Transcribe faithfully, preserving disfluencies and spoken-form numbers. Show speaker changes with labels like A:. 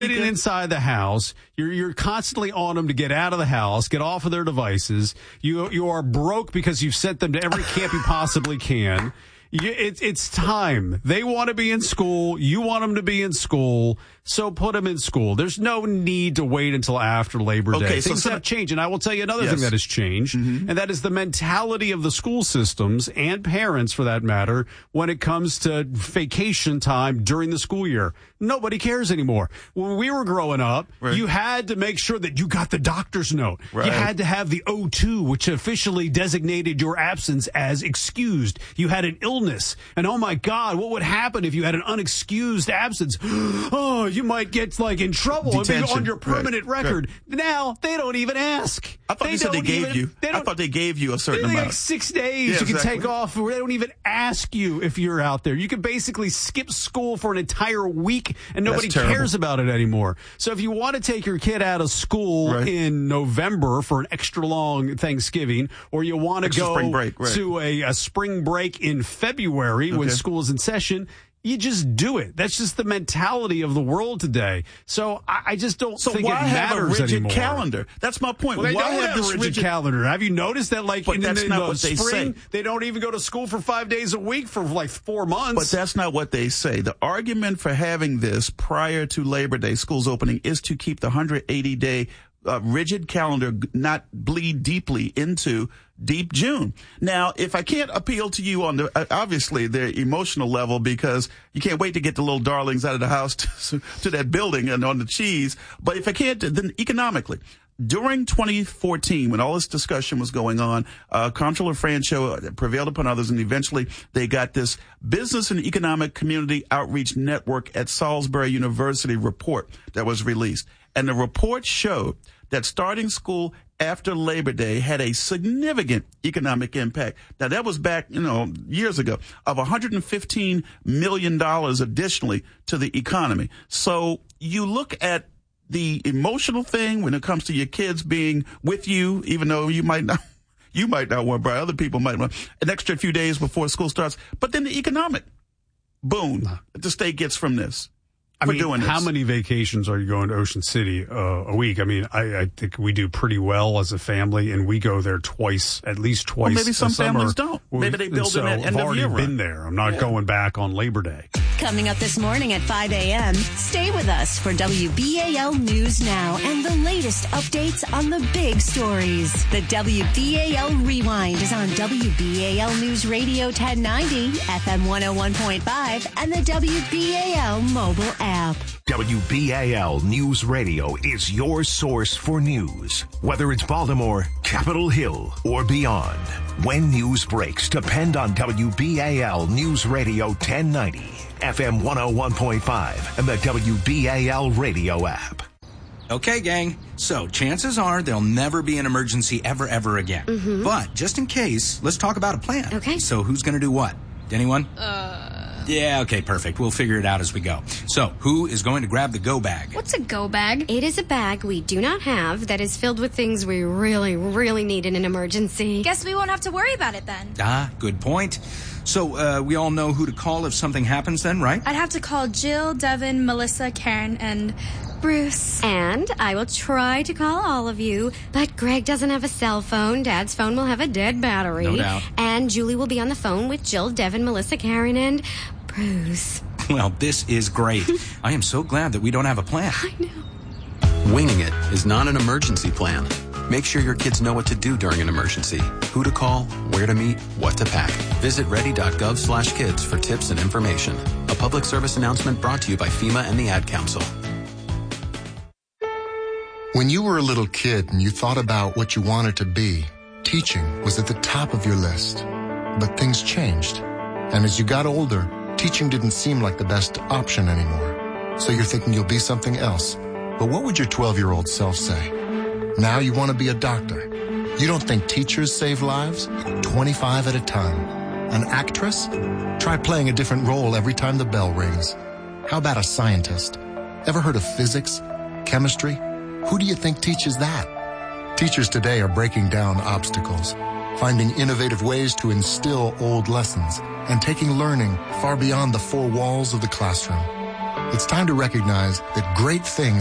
A: Sitting inside the house, you're you're constantly on them to get out of the house, get off of their devices. You you are broke because you've sent them to every camp you possibly can. You, it, it's time. They want to be in school. You want them to be in school. So put them in school. There's no need to wait until after Labor Day.
B: Okay,
A: Things
B: so
A: have changed. And I will tell you another
B: yes.
A: thing that has changed, mm-hmm. and that is the mentality of the school systems and parents, for that matter, when it comes to vacation time during the school year. Nobody cares anymore. When we were growing up, right. you had to make sure that you got the doctor's note. Right. You had to have the O two, which officially designated your absence as excused. You had an illness. And oh my God, what would happen if you had an unexcused absence? Oh, you might get like in trouble and be on your permanent right. record. Right. Now they don't even ask.
B: I thought they, said they gave even, you. They I thought they gave you a certain amount.
A: Like six days
B: yeah,
A: you can
B: exactly.
A: take off. They don't even ask you if you're out there. You can basically skip school for an entire week and nobody cares about it anymore. So if you want to take your kid out of school right. in November for an extra long Thanksgiving, or you want to
B: extra
A: go
B: spring break, right.
A: to a, a spring break in February okay. when school is in session, you just do it. That's just the mentality of the world today. So I, I just don't
B: so
A: think
B: why
A: it matters
B: have a rigid
A: anymore.
B: Calendar? That's my point.
A: Well, they
B: why
A: don't
B: have,
A: have
B: this
A: a rigid,
B: rigid
A: calendar? Have you noticed that, like
B: but
A: in,
B: that's
A: in,
B: not
A: in
B: what
A: the
B: they
A: spring,
B: say.
A: they don't even go to school for five days a week for like four months?
B: But that's not what they say. The argument for having this prior to Labor Day, schools opening, is to keep the one hundred eighty day uh, rigid calendar not bleed deeply into deep June. Now, if I can't appeal to you on the, uh, obviously, the emotional level, because you can't wait to get the little darlings out of the house to, to that building and on the cheese. But if I can't, then economically, during twenty fourteen, when all this discussion was going on, uh, Comptroller Francho prevailed upon others, and eventually they got this Business and Economic Community Outreach Network at Salisbury University report that was released. And the report showed that starting school after Labor Day had a significant economic impact. Now, that was back, you know, years ago, of one hundred fifteen million dollars additionally to the economy. So you look at the emotional thing when it comes to your kids being with you, even though you might not, you might not want, but other people might want an extra few days before school starts. But then the economic boon that the state gets from this.
A: I mean, doing how this. many vacations are you going to Ocean City uh, a week? I mean, I, I think we do pretty well as a family, and we go there twice, at least twice.
B: Well, maybe some families don't. Maybe they build
A: so
B: in at end
A: I've
B: of year
A: already been
B: run.
A: there. I'm not yeah. going back on Labor Day.
C: Coming up this morning at five a.m., stay with us for W B A L News Now and the latest updates on the big stories. The W B A L Rewind is on W B A L News Radio ten ninety, F M one oh one point five, and the W B A L mobile app.
D: W B A L News Radio is your source for news. Whether it's Baltimore, Capitol Hill, or beyond. When news breaks, depend on W B A L News Radio ten ninety, F M one oh one point five, and the W B A L radio app.
E: Okay, gang. So chances are there'll never be an emergency ever, ever again.
F: Mm-hmm.
E: But just in case, let's talk about a plan.
F: Okay.
E: So who's going to do what? Anyone?
F: Uh...
E: Yeah, okay, perfect. We'll figure it out as we go. So, who is going to grab the go bag?
F: What's a go bag? It is a bag we do not have that is filled with things we really, really need in an emergency.
G: Guess we won't have to worry about it then.
E: Ah, good point. So, uh, we all know who to call if something happens then, right?
G: I'd have to call Jill, Devin, Melissa, Karen, and Bruce.
F: And I will try to call all of you, but Greg doesn't have a cell phone. Dad's phone will have a dead battery.
E: No doubt.
F: And Julie will be on the phone with Jill, Devin, Melissa, Karen, and Bruce.
E: Well, this is great. I am so glad that we don't have a plan.
F: I know.
H: Winging it is not an emergency plan. Make sure your kids know what to do during an emergency, who to call, where to meet, what to pack. Visit ready.gov slash kids for tips and information. A public service announcement brought to you by FEMA and the Ad Council.
I: When you were a little kid and you thought about what you wanted to be, teaching was at the top of your list. But things changed. And as you got older, teaching didn't seem like the best option anymore. So you're thinking you'll be something else. But what would your twelve-year-old self say? Now you want to be a doctor. You don't think teachers save lives? twenty-five at a time. An actress? Try playing a different role every time the bell rings. How about a scientist? Ever heard of physics? Chemistry? Who do you think teaches that? Teachers today are breaking down obstacles, finding innovative ways to instill old lessons, and taking learning far beyond the four walls of the classroom. It's time to recognize that great things